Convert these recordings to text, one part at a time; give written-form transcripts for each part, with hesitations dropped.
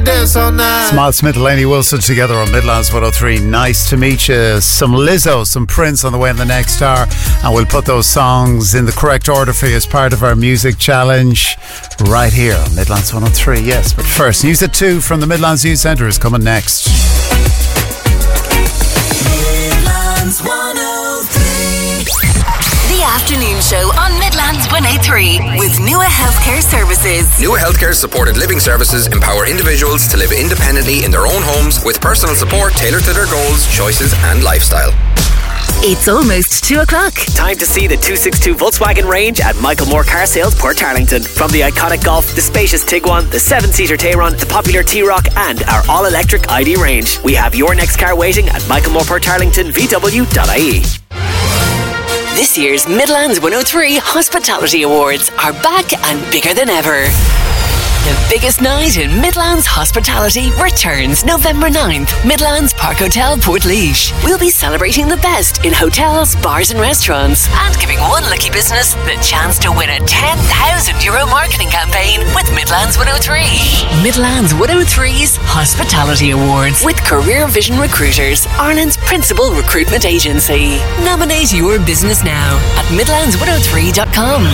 Smile Smith and Lainey Wilson together on Midlands 103. Nice to meet you. Some Lizzo, some Prince on the way in the next hour, and we'll put those songs in the correct order for you as part of our music challenge right here on Midlands 103. Yes, but first, News at 2 from the Midlands News Centre is coming next. Midlands 103. The afternoon show on Midlands 103 with Nua Healthcare Services. Nua Healthcare's supported living services empower individuals to live independently in their own homes with personal support tailored to their goals, choices and lifestyle. It's almost 2 o'clock. Time to see the 262 Volkswagen range at Michael Moore Car Sales, Port Tarlington. From the iconic Golf, the spacious Tiguan, the 7-seater Tayron, the popular T-Roc and our all-electric ID range. We have your next car waiting at Michael Moore Port Tarlington, VW.ie. This year's Midlands 103 Hospitality Awards are back and bigger than ever. The biggest night in Midlands Hospitality returns November 9th, Midlands Park Hotel, Portlaoise. We'll be celebrating the best in hotels, bars and restaurants and giving one lucky business the chance to win a €10,000 marketing campaign with Midlands 103. Midlands 103's Hospitality Awards with Career Vision Recruiters, Ireland's principal recruitment agency. Nominate your business now at midlands103.com.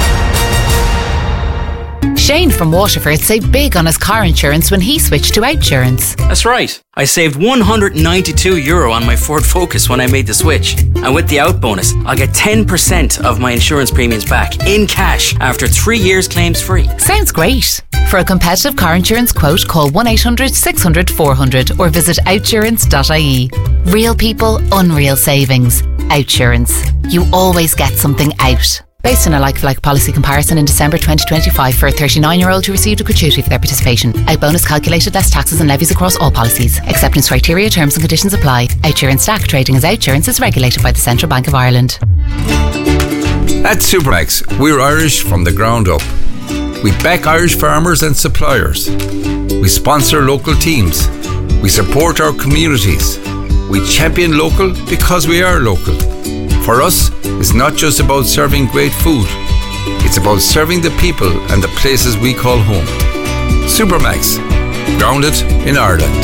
Shane from Waterford saved big on his car insurance when he switched to Outsurance. That's right. I saved €192 on my Ford Focus when I made the switch. And with the out bonus, I'll get 10% of my insurance premiums back in cash after 3 years claims free. Sounds great. For a competitive car insurance quote, call 1-800-600-400 or visit outsurance.ie. Real people, unreal savings. Outsurance. You always get something out. Based on a like-for-like policy comparison in December 2025 for a 39-year-old who received a gratuity for their participation. Out bonus calculated less taxes and levies across all policies. Acceptance criteria, terms and conditions apply. Outsurance Stack trading as Outsurance is regulated by the Central Bank of Ireland. At Supermax, we're Irish from the ground up. We back Irish farmers and suppliers. We sponsor local teams. We support our communities. We champion local because we are local. For us, it's not just about serving great food. It's about serving the people and the places we call home. Supermax, grounded in Ireland.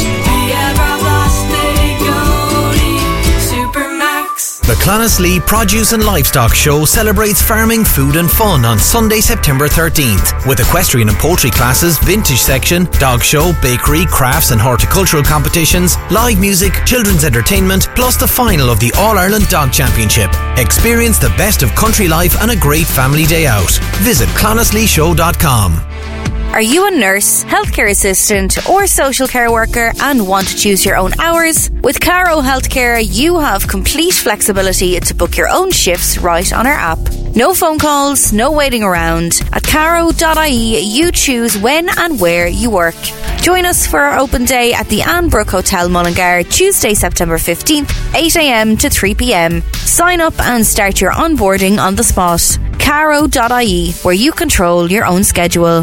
The Clonaslee Produce and Livestock Show celebrates farming, food and fun on Sunday, September 13th with equestrian and poultry classes, vintage section, dog show, bakery, crafts and horticultural competitions, live music, children's entertainment, plus the final of the All-Ireland Dog Championship. Experience the best of country life and a great family day out. Visit clonasleeshow.com. Are you a nurse, healthcare assistant or social care worker and want to choose your own hours? With Caro Healthcare, you have complete flexibility to book your own shifts right on our app. No phone calls, no waiting around. At caro.ie, you choose when and where you work. Join us for our open day at the Annbrook Hotel Mullingar, Tuesday, September 15th, 8am to 3pm. Sign up and start your onboarding on the spot. Caro.ie, where you control your own schedule.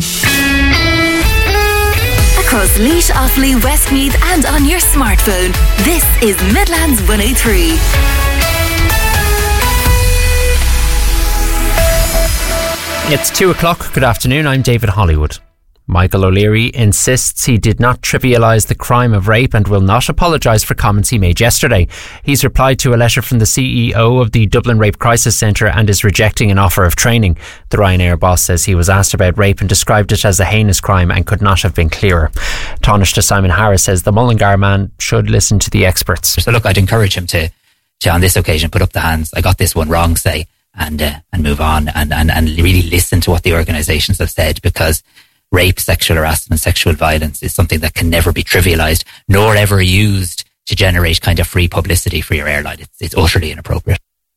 Across Leash, Offaly, Westmeath and on your smartphone, this is Midlands 103. It's 2 o'clock. Good afternoon. I'm David Hollywood. Michael O'Leary insists he did not trivialise the crime of rape and will not apologise for comments he made yesterday. He's replied to a letter from the CEO of the Dublin Rape Crisis Centre and is rejecting an offer of training. The Ryanair boss says he was asked about rape and described it as a heinous crime and could not have been clearer. Taoiseach Simon Harris says the Mullingar man should listen to the experts. So look, I'd encourage him to on this occasion put up the hands. I got this one wrong, say, and move on and really listen to what the organisations have said, because rape, sexual harassment, sexual violence is something that can never be trivialised nor ever used to generate kind of free publicity for your airline. It's utterly inappropriate.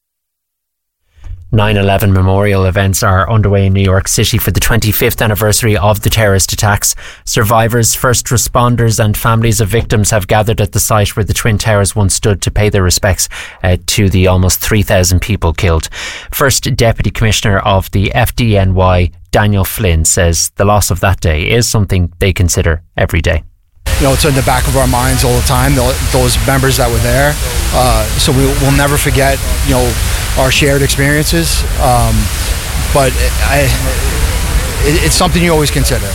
9/11 memorial events are underway in New York City for the 25th anniversary of the terrorist attacks. Survivors, first responders and families of victims have gathered at the site where the Twin Towers once stood to pay their respects to the almost 3,000 people killed. First Deputy Commissioner of the FDNY, Daniel Flynn, says the loss of that day is something they consider every day. You know, it's in the back of our minds all the time, those members that were there. So we'll never forget, you know, our shared experiences. But it's something you always consider.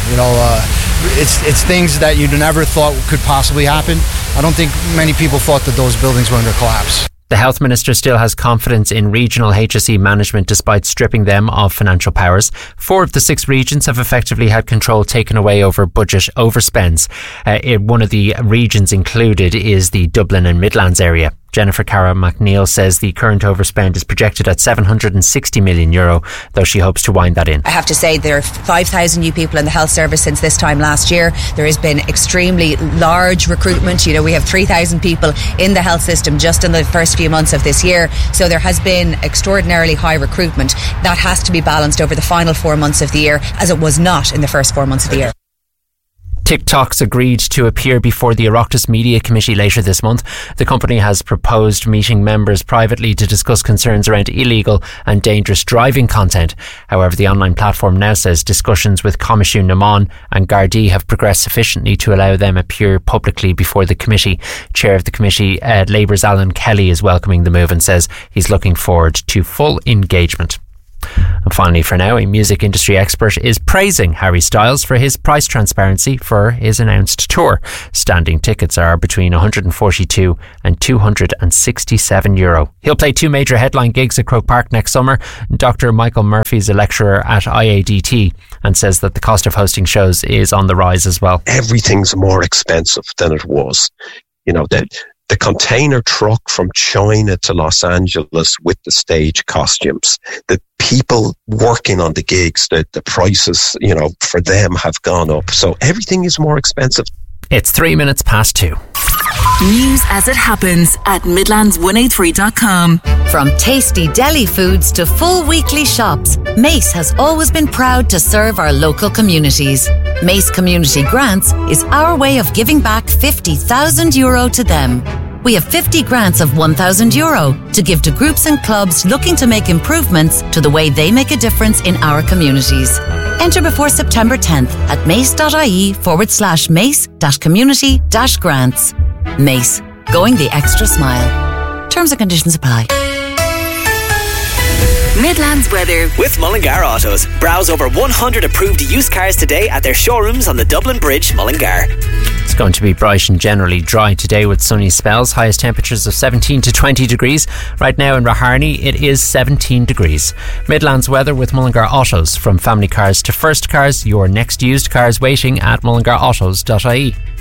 It's things that you never thought could possibly happen. I don't think many people thought that those buildings were going to collapse. The Health Minister still has confidence in regional HSE management despite stripping them of financial powers. 4 of the 6 regions have effectively had control taken away over budget overspends. One of the regions included is the Dublin and Midlands area. Jennifer Cara McNeil says the current overspend is projected at €760 million, though she hopes to wind that in. I have to say there are 5,000 new people in the health service since this time last year. There has been extremely large recruitment. We have 3,000 people in the health system just in the first few months of this year. So there has been extraordinarily high recruitment. That has to be balanced over the final 4 months of the year, as it was not in the first 4 months of the year. TikTok's agreed to appear before the Oireachtas Media Committee later this month. The company has proposed meeting members privately to discuss concerns around illegal and dangerous driving content. However, the online platform now says discussions with Coimisiún na Mban and Gardaí have progressed sufficiently to allow them appear publicly before the committee. Chair of the committee, Labour's Alan Kelly, is welcoming the move and says he's looking forward to full engagement. And finally, for now, a music industry expert is praising Harry Styles for his price transparency for his announced tour. Standing tickets are between €142 and €267. He'll play 2 major headline gigs at Croke Park next summer. Dr. Michael Murphy is a lecturer at IADT and says that the cost of hosting shows is on the rise as well. Everything's more expensive than it was. The container truck from China to Los Angeles with the stage costumes, the people working on the gigs, the prices, for them have gone up. So everything is more expensive. It's 2 2:03. News as it happens at Midlands103.com. From tasty deli foods to full weekly shops, Mace has always been proud to serve our local communities. Mace Community Grants is our way of giving back €50,000 to them. We have 50 grants of €1,000 to give to groups and clubs looking to make improvements to the way they make a difference in our communities. Enter before September 10th at mace.ie/mace-community-grants. Mace, going the extra mile. Terms and conditions apply. Midlands weather with Mullingar Autos. Browse over 100 approved used cars today at their showrooms on the Dublin Bridge, Mullingar. It's going to be bright and generally dry today with sunny spells. Highest temperatures of 17 to 20 degrees. Right now in Raharney it is 17 degrees. Midlands weather with Mullingar Autos. From family cars to first cars, your next used cars waiting at mullingarautos.ie.